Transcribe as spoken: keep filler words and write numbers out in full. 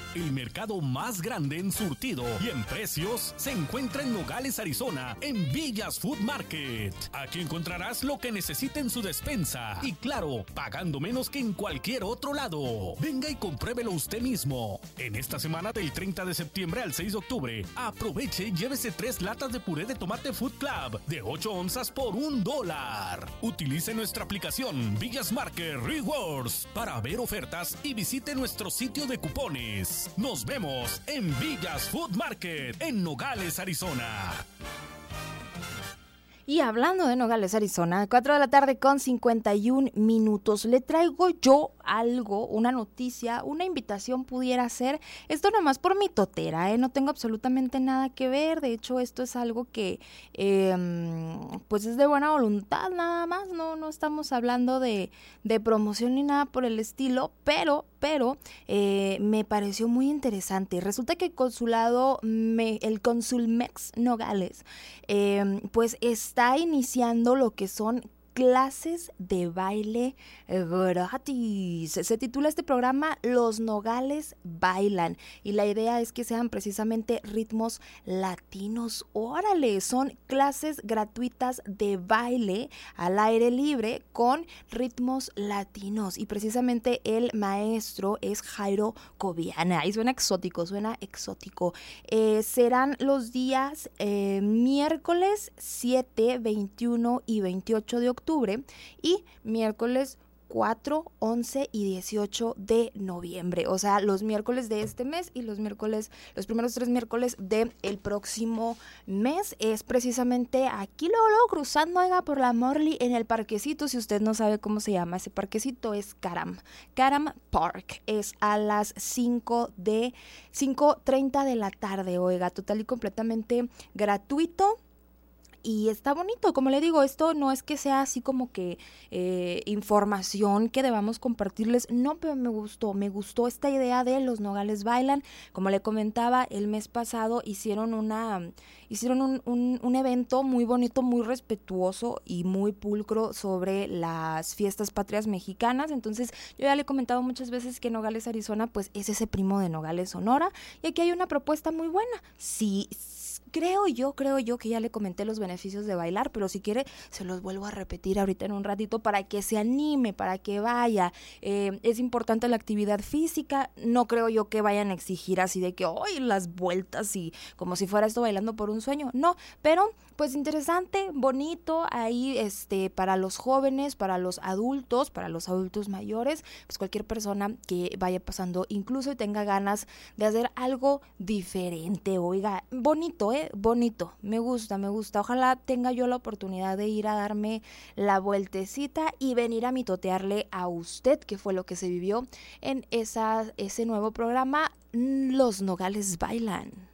el mercado más grande en surtido y en precios se encuentra en Nogales, Arizona, en Villas Food Market. Aquí encontrarás lo que necesita en su despensa y claro, pagando menos que en cualquier otro lado. Venga y compruébelo usted mismo. En esta semana del treinta de septiembre al seis de octubre, aproveche y llévese tres latas de puré de tomate Food Club de ocho onzas por un dólar. Utilice nuestra aplicación Villas Market Rewards para ver ofertas y visite nuestro sitio de cupones. Nos vemos en Villas Food Market en Nogales, Arizona. Y hablando de Nogales, Arizona, cuatro de la tarde con cincuenta y un minutos, le traigo yo algo, una noticia, una invitación pudiera ser, esto nomás por mi totera, ¿eh? No tengo absolutamente nada que ver, de hecho esto es algo que eh, pues es de buena voluntad nada más, no, no estamos hablando de, de promoción ni nada por el estilo, pero, pero eh, me pareció muy interesante. Resulta que el consulado, me, el Consulmex Nogales, eh, pues está está iniciando lo que son clases de baile gratis. Se titula este programa Los Nogales Bailan y la idea es que sean precisamente ritmos latinos. Órale, son clases gratuitas de baile al aire libre con ritmos latinos y precisamente el maestro es Jairo Cobiana. Y suena exótico, suena exótico. Eh, serán los días eh, miércoles siete, veintiuno y veintiocho de octubre y miércoles cuatro, once y dieciocho de noviembre, o sea, los miércoles de este mes y los miércoles, los primeros tres miércoles del próximo mes. Es precisamente aquí, luego, luego cruzando, oiga, por la Morley en el parquecito. Si usted no sabe cómo se llama ese parquecito, es Caram, Caram Park. Es a las cinco de, cinco treinta de la tarde, oiga, total y completamente gratuito. Y está bonito, como le digo, esto no es que sea así como que eh, información que debamos compartirles, no, pero me gustó, me gustó esta idea de Los Nogales Bailan. Como le comentaba, el mes pasado hicieron una, hicieron un, un, un evento muy bonito, muy respetuoso y muy pulcro sobre las fiestas patrias mexicanas. Entonces, yo ya le he comentado muchas veces que Nogales, Arizona, pues es ese primo de Nogales, Sonora, y aquí hay una propuesta muy buena. Sí, Creo yo, creo yo que ya le comenté los beneficios de bailar, pero si quiere se los vuelvo a repetir ahorita en un ratito para que se anime, para que vaya. Eh, es importante la actividad física, no creo yo que vayan a exigir así de que hoy las vueltas y como si fuera esto bailando por un sueño, no, pero pues interesante, bonito, ahí este para los jóvenes, para los adultos, para los adultos mayores, pues cualquier persona que vaya pasando incluso y tenga ganas de hacer algo diferente, oiga, bonito, eh, bonito, me gusta, me gusta, ojalá tenga yo la oportunidad de ir a darme la vueltecita y venir a mitotearle a usted, que fue lo que se vivió en esa, ese nuevo programa, Los Nogales Bailan.